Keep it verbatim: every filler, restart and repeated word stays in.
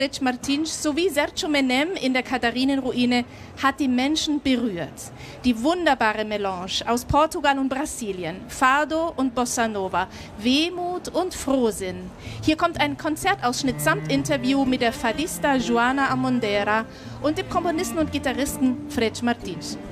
Frei Martins sowie Sergio Menem in der Katharinenruine hat die Menschen berührt. Die wunderbare Melange aus Portugal und Brasilien, Fado und Bossa Nova, Wehmut und Frohsinn. Hier kommt ein Konzertausschnitt samt Interview mit der Fadista Joana Amondera und dem Komponisten und Gitarristen Frei Martins.